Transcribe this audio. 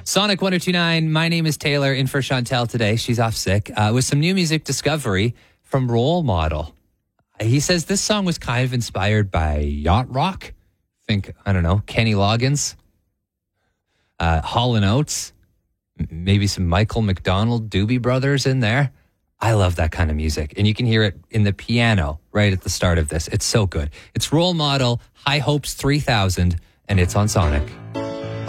Sonic 1029, my name is Taylor, in for Chantel today. She's off sick. With some new music discovery from Role Model. He says this song was kind of inspired by yacht rock. I don't know, Kenny Loggins, Hall & Oates, maybe some Michael McDonald, Doobie Brothers in there. I love that kind of music. And you can hear it in the piano right at the start of this. It's so good. It's Role Model, High Hopes 3000, and it's on Sonic.